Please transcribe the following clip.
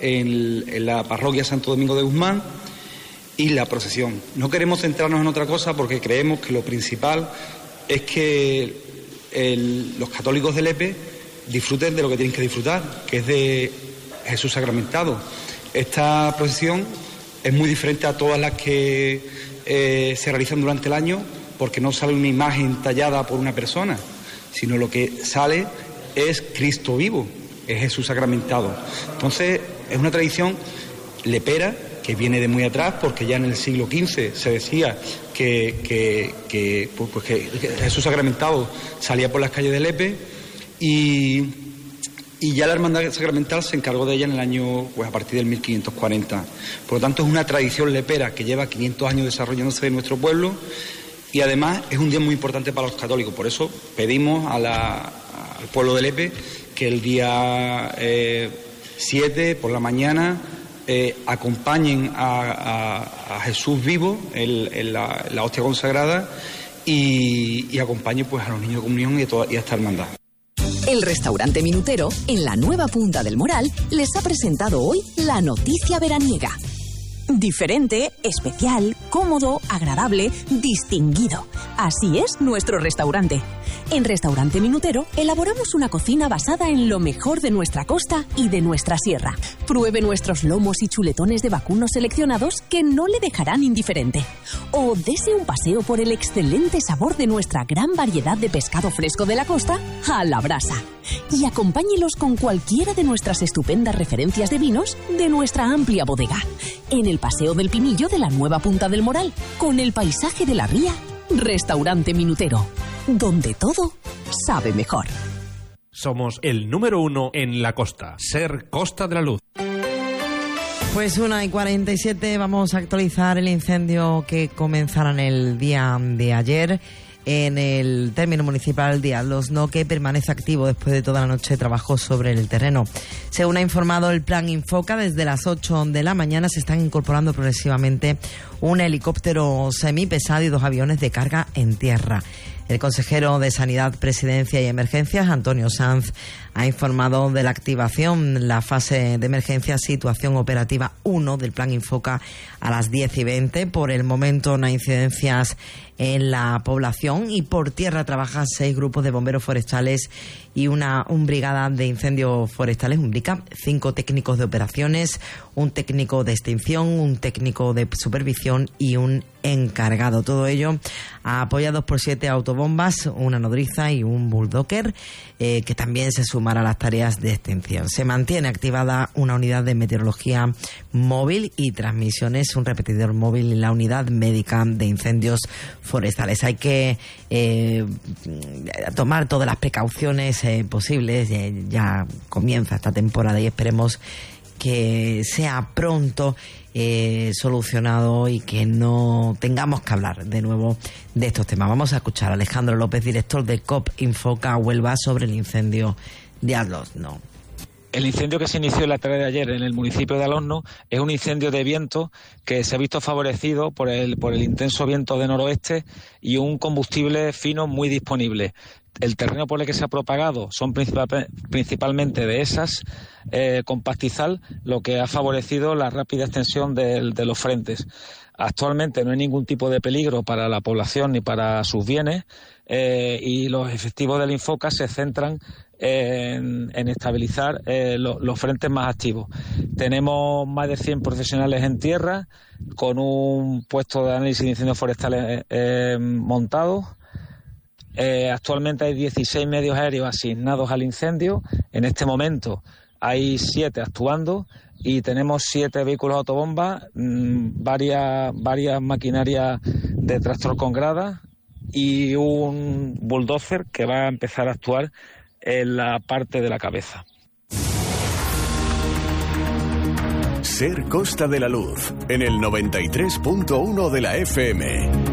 en la parroquia Santo Domingo de Guzmán y la procesión. No queremos centrarnos en otra cosa porque creemos que lo principal es que los católicos de Lepe disfruten de lo que tienen que disfrutar, que es de Jesús sacramentado. Esta procesión es muy diferente a todas las que se realizan durante el año, porque no sale una imagen tallada por una persona, sino lo que sale es Cristo vivo, es Jesús sacramentado. Entonces es una tradición lepera que viene de muy atrás, porque ya en el siglo XV se decía que Jesús sacramentado salía por las calles de Lepe, y ya la Hermandad Sacramental se encargó de ella en el año, pues a partir del 1540. Por lo tanto, es una tradición lepera que lleva 500 años desarrollándose en nuestro pueblo, y además es un día muy importante para los católicos. Por eso pedimos al pueblo de Lepe que el día 7 por la mañana acompañen a Jesús vivo en la hostia consagrada y acompañen pues a los niños de comunión y a esta hermandad. El restaurante Minutero, en la nueva Punta del Moral, les ha presentado hoy la noticia veraniega. Diferente, especial, cómodo, agradable, distinguido. Así es nuestro restaurante. En Restaurante Minutero elaboramos una cocina basada en lo mejor de nuestra costa y de nuestra sierra. Pruebe nuestros lomos y chuletones de vacuno seleccionados que no le dejarán indiferente. O dese un paseo por el excelente sabor de nuestra gran variedad de pescado fresco de la costa a la brasa. Y acompáñelos con cualquiera de nuestras estupendas referencias de vinos de nuestra amplia bodega. En el Paseo del Pinillo de la nueva Punta del Moral, con el paisaje de la ría, Restaurante Minutero, donde todo sabe mejor. Somos el número 1 en la costa. Ser Costa de la Luz. Pues 1:47, vamos a actualizar el incendio que comenzara en el día de ayer en el término municipal de Adlosno, que permanece activo después de toda la noche de trabajo sobre el terreno. Según ha informado el Plan Infoca, desde las 8 de la mañana se están incorporando progresivamente un helicóptero semipesado y 2 aviones de carga en tierra. El consejero de Sanidad, Presidencia y Emergencias, Antonio Sanz, ha informado de la activación, la fase de emergencia, situación operativa 1 del Plan Infoca a las 10:20. Por el momento no hay incidencias en la población y por tierra trabajan 6 grupos de bomberos forestales y una brigada de incendios forestales, un BRICA, 5 técnicos de operaciones, un técnico de extinción, un técnico de supervisión y un encargado. Todo ello apoyados por 7 autobombas, una nodriza y un bulldozer, que también se sumará a las tareas de extinción. Se mantiene activada una unidad de meteorología móvil y transmisiones, un repetidor móvil en la unidad médica de incendios forestales. Hay que tomar todas las precauciones posibles. Ya comienza esta temporada y esperemos que sea pronto solucionado y que no tengamos que hablar de nuevo de estos temas. Vamos a escuchar a Alejandro López, director de COP Infoca Huelva, sobre el incendio de Adlosno. El incendio que se inició en la tarde de ayer en el municipio de Adlosno es un incendio de viento que se ha visto favorecido por el intenso viento de noroeste y un combustible fino muy disponible. El terreno por el que se ha propagado son principalmente dehesas con pastizal, lo que ha favorecido la rápida extensión de los frentes. Actualmente no hay ningún tipo de peligro para la población ni para sus bienes y los efectivos del Infoca se centran en estabilizar los frentes más activos. Tenemos más de 100 profesionales en tierra con un puesto de análisis de incendios forestales montado. Actualmente hay 16 medios aéreos asignados al incendio. En este momento hay 7 actuando y tenemos 7 vehículos autobomba, varias maquinarias de tractor con gradas y un bulldozer que va a empezar a actuar en la parte de la cabeza. Ser Costa de la Luz, en el 93.1 de la FM.